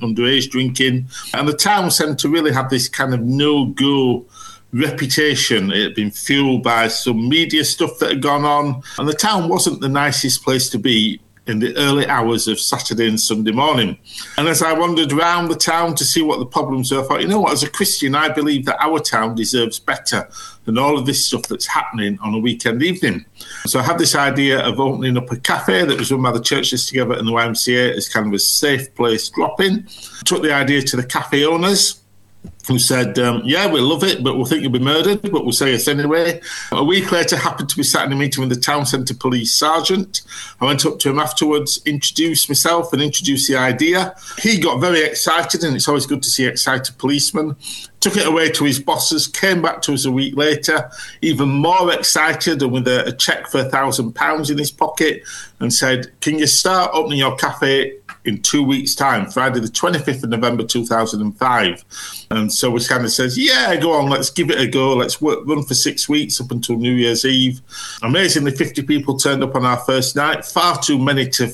underage drinking. And the town centre really had this kind of no-go reputation. It had been fueled by some media stuff that had gone on, and the town wasn't the nicest place to be in the early hours of Saturday and Sunday morning. And as I wandered around the town to see what the problems were, I thought, you know what, as a Christian, I believe that our town deserves better than all of this stuff that's happening on a weekend evening. So I had this idea of opening up a cafe that was run by the churches together and the YMCA as kind of a safe place drop-in. Took the idea to the cafe owners, who said, yeah, we'll love it, but we'll think you'll be murdered, but we'll say yes anyway. A week later, happened to be sat in a meeting with the town centre police sergeant. I went up to him afterwards, introduced myself and introduced the idea. He got very excited, and it's always good to see excited policemen. Took it away to his bosses, came back to us a week later, even more excited and with a cheque for £1,000 in his pocket, and said, can you start opening your cafe in 2 weeks' time, Friday the 25th of November 2005. And so we kind of says, yeah, go on, let's give it a go. Let's run for 6 weeks up until New Year's Eve. Amazingly, 50 people turned up on our first night, far too many to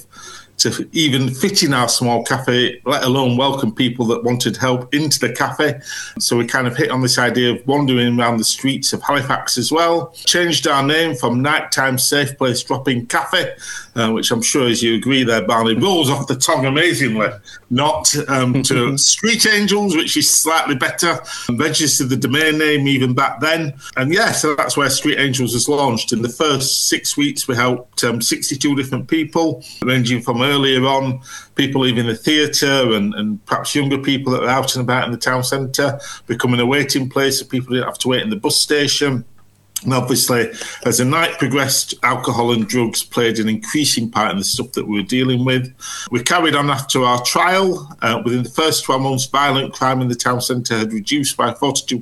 even fit in our small cafe, let alone welcome people that wanted help into the cafe. So we kind of hit on this idea of wandering around the streets of Halifax as well. Changed our name from Nighttime Safe Place Drop-In Cafe, which I'm sure, as you agree there, Barney, rolls off the tongue amazingly, not to Street Angels, which is slightly better, registered the domain name even back then. And yeah, so that's where Street Angels was launched. In the first 6 weeks, we helped 62 different people, ranging from earlier on, people leaving the theatre and perhaps younger people that are out and about in the town centre, becoming a waiting place so people didn't have to wait in the bus station. And obviously, as the night progressed, alcohol and drugs played an increasing part in the stuff that we were dealing with. We carried on after our trial. Within the first 12 months, violent crime in the town centre had reduced by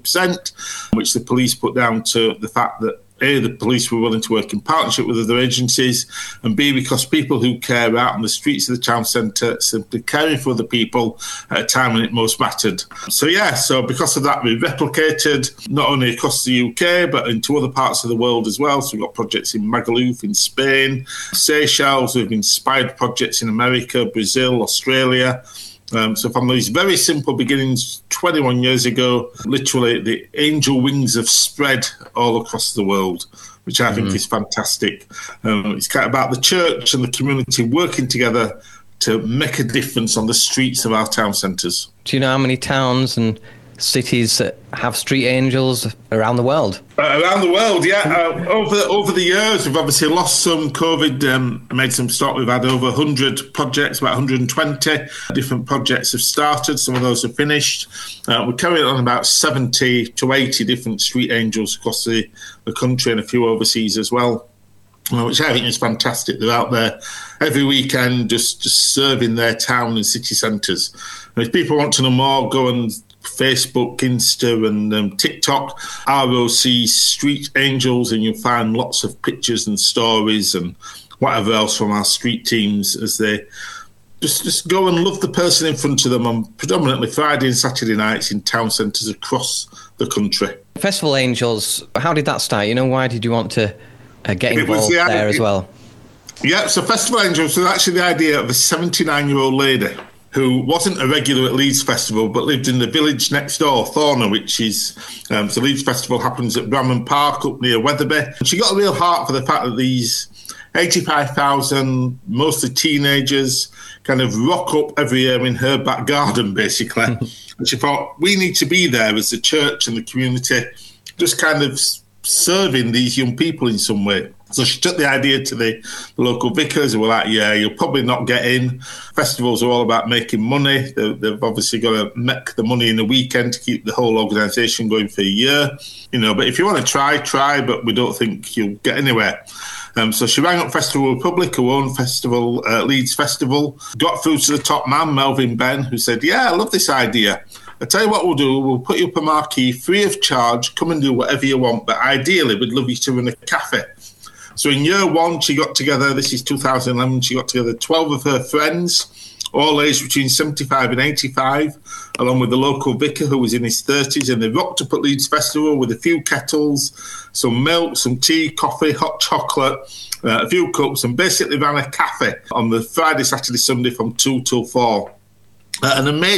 42%, which the police put down to the fact that A, the police were willing to work in partnership with other agencies, and B, because people who care out on the streets of the town centre simply caring for other people at a time when it most mattered. So because of that, we replicated not only across the UK, but into other parts of the world as well. So we've got projects in Magaluf in Spain, Seychelles, we've inspired projects in America, Brazil, Australia. So from these very simple beginnings 21 years ago, literally the angel wings have spread all across the world, which I think is fantastic. It's kind of about the church and the community working together to make a difference on the streets of our town centres. Do you know how many towns and cities that have Street Angels around the world? Around the world, yeah. Over the years, we've obviously lost some. COVID made some stop. We've had over 100 projects, about 120 different projects have started. Some of those are finished. We're carrying on about 70 to 80 different Street Angels across the country and a few overseas as well, which I think is fantastic. They're out there every weekend just serving their town and city centres. And if people want to know more, go on Facebook, Insta and TikTok, ROC Street Angels, and you'll find lots of pictures and stories and whatever else from our street teams as they just go and love the person in front of them on predominantly Friday and Saturday nights in town centres across the country. Festival Angels, how did that start? Why did you want to get involved there as well? Yeah, so Festival Angels was actually the idea of a 79-year-old lady who wasn't a regular at Leeds Festival, but lived in the village next door, Thorner, which is, the Leeds Festival happens at Bramham Park up near Wetherby. And she got a real heart for the fact that these 85,000, mostly teenagers, kind of rock up every year in her back garden, basically. And she thought, we need to be there as a church and the community, just kind of serving these young people in some way. So she took the idea to the local vicars who were like, yeah, you'll probably not get in. Festivals are all about making money. They've obviously got to make the money in the weekend to keep the whole organisation going for a year. But if you want to try, but we don't think you'll get anywhere. So she rang up Festival Republic, who own Festival, Leeds Festival, got through to the top man, Melvin Ben, who said, yeah, I love this idea. I tell you what we'll do, we'll put you up a marquee free of charge, come and do whatever you want, but ideally we'd love you to run a cafe. So in year one, she got together, this is 2011, she got together 12 of her friends, all aged between 75 and 85, along with the local vicar who was in his 30s, and they rocked up at Leeds Festival with a few kettles, some milk, some tea, coffee, hot chocolate, a few cups, and basically ran a cafe on the Friday, Saturday, Sunday from 2 till 4. An amazing